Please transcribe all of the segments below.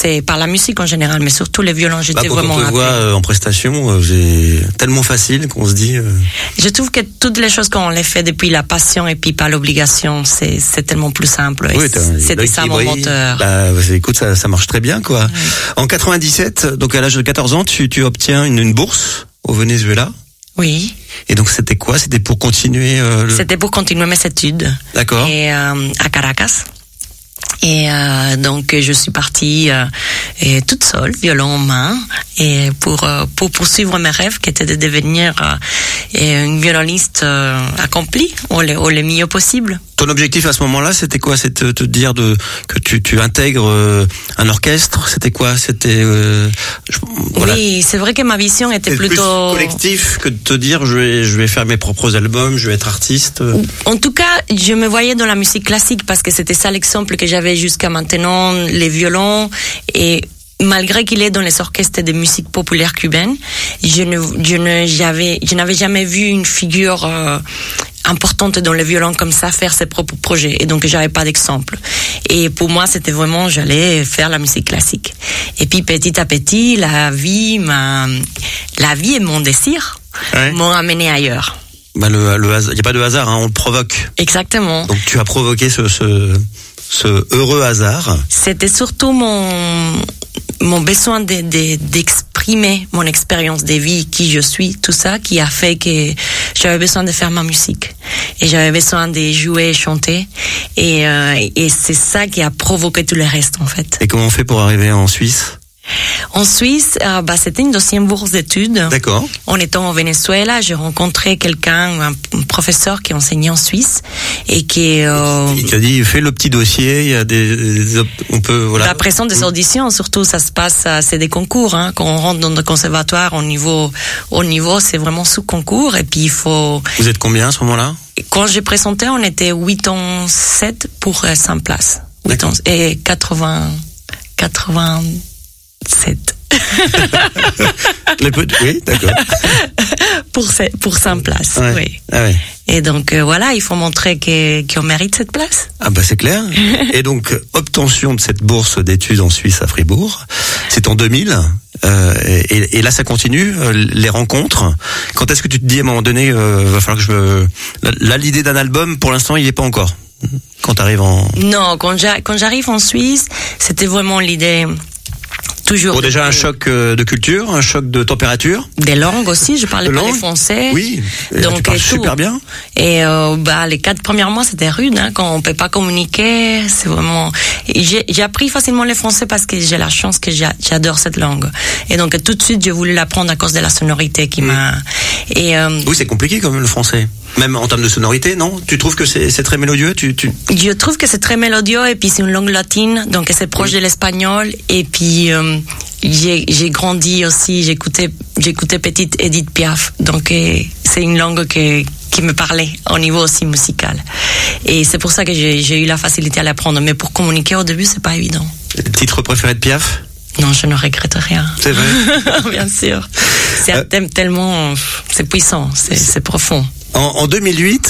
c'est par la musique en général, mais surtout les violons, j'étais vraiment happée. Quand on te voit en prestation, c'est tellement facile qu'on se dit... Je trouve que toutes les choses qu'on les fait depuis la passion et puis pas l'obligation, c'est tellement plus simple. Oui, c'était ça mon moteur. Écoute, ça marche très bien, quoi. Oui. En 97, donc à l'âge de 14 ans, tu obtiens une bourse au Venezuela. Oui. Et donc c'était quoi? C'était pour continuer C'était pour continuer mes études. D'accord. Et à Caracas. Et donc je suis partie toute seule, violon en main, et pour poursuivre mes rêves qui étaient de devenir une violoniste accomplie au le mieux possible. Ton objectif à ce moment-là, c'était quoi? C'était te dire que tu intègres un orchestre. C'était quoi? C'était voilà. Oui, c'est vrai que ma vision était plutôt plus collectif que de te dire je vais faire mes propres albums, je vais être artiste. En tout cas, je me voyais dans la musique classique parce que c'était ça l'exemple que j'avais jusqu'à maintenant, les violons. Et malgré qu'il est dans les orchestres de musique populaire cubaine, je n'avais jamais vu une figure importante dans le violon comme ça faire ses propres projets, et donc j'avais pas d'exemple. Et pour moi c'était vraiment, j'allais faire la musique classique. Et puis petit à petit la vie et mon désir m'ont amené ailleurs. Il y a pas de hasard, hein, on le provoque. Exactement. Donc tu as provoqué ce heureux hasard. C'était surtout mon besoin d'exprimer mon expérience de vie, qui je suis, tout ça, qui a fait que j'avais besoin de faire ma musique. Et j'avais besoin de jouer et chanter. Et c'est ça qui a provoqué tout le reste, en fait. Et comment on fait pour arriver en Suisse? En Suisse, c'était une deuxième bourse d'études. D'accord. En étant au Venezuela, j'ai rencontré un professeur qui enseignait en Suisse et qui il t'a dit fais le petit dossier, il y a on peut voilà. La pression des auditions, surtout ça se passe, c'est des concours, hein. Quand on rentre dans le conservatoire au niveau, c'est vraiment sous concours, et puis il faut. Vous êtes combien à ce moment-là? Quand j'ai présenté, on était 87 pour 100 places. 8 ans, et 87. Oui, d'accord. Pour 100 places, ouais. Oui. Ah ouais. Et donc voilà, il faut montrer qu'on mérite cette place. Ah bah c'est clair. Et donc obtention de cette bourse d'études en Suisse à Fribourg, c'est en 2000. Et là ça continue, les rencontres. Quand est-ce que tu te dis à un moment donné, va falloir que là l'idée d'un album pour l'instant il n'y est pas encore. Quand t'arrives en. Non, quand j'arrive en Suisse, c'était vraiment l'idée. Toujours. Bon, déjà un choc de culture, un choc de température. Des langues aussi, je parlais pas le français. Oui. Donc tu parles super bien. Et les 4 premiers mois c'était rude, hein, quand on peut pas communiquer, c'est vraiment. J'ai appris facilement le français parce que j'ai la chance que j'adore cette langue. Et donc tout de suite j'ai voulu l'apprendre à cause de la sonorité qui m'a. Et oui, c'est compliqué quand même le français. Même en termes de sonorité, non? Tu trouves que c'est très mélodieux? Je trouve que c'est très mélodieux, et puis c'est une langue latine, donc c'est proche de l'espagnol. Et puis j'ai grandi aussi, j'écoutais petite Edith Piaf, donc c'est une langue qui me parlait au niveau aussi musical. Et c'est pour ça que j'ai eu la facilité à l'apprendre. Mais pour communiquer au début, c'est pas évident. Le titre préféré de Piaf? Non, je ne regrette rien. C'est vrai? Bien sûr. C'est un thème tellement, c'est puissant, c'est profond. En 2008,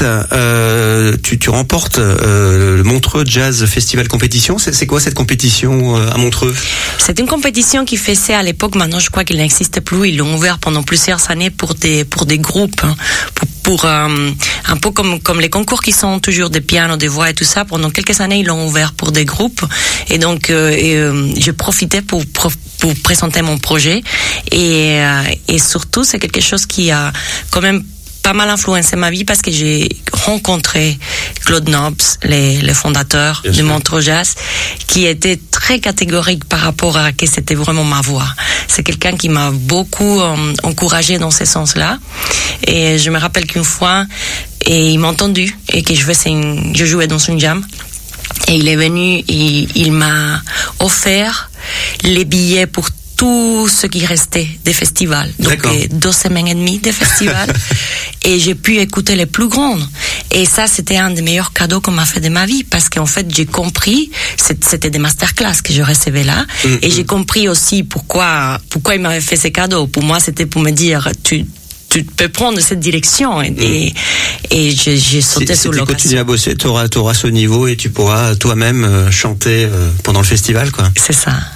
tu remportes le Montreux Jazz Festival Compétition. C'est quoi cette compétition à Montreux? C'est une compétition qui faisait à l'époque. Maintenant, je crois qu'il n'existe plus. Ils l'ont ouvert pendant plusieurs années pour des groupes, hein, pour un peu comme les concours qui sont toujours des pianos, des voix et tout ça. Pendant quelques années, ils l'ont ouvert pour des groupes. Et donc, je profitais pour présenter mon projet. Et surtout, c'est quelque chose qui a quand même pas mal influencé ma vie, parce que j'ai rencontré Claude Nobs, les fondateurs du Montreux Jazz, qui était très catégorique par rapport à que c'était vraiment ma voix. C'est quelqu'un qui m'a beaucoup encouragé dans ce sens-là. Et je me rappelle qu'une fois, il m'a entendu et que je jouais dans une jam. Et il est venu et il m'a offert les billets pour tout ce qui restait des festivals. Donc 2 semaines et demie de festivals. Et j'ai pu écouter les plus grandes. Et ça, c'était un des meilleurs cadeaux qu'on m'a fait de ma vie, parce qu'en fait, j'ai compris, c'était des masterclass que je recevais là. Et j'ai compris aussi pourquoi il m'avait fait ces cadeaux. Pour moi, c'était pour me dire, tu peux prendre cette direction, et j'ai sauté sur l'occasion. Si tu continues à bosser, t'auras ce niveau et tu pourras toi-même chanter pendant le festival, quoi. C'est ça.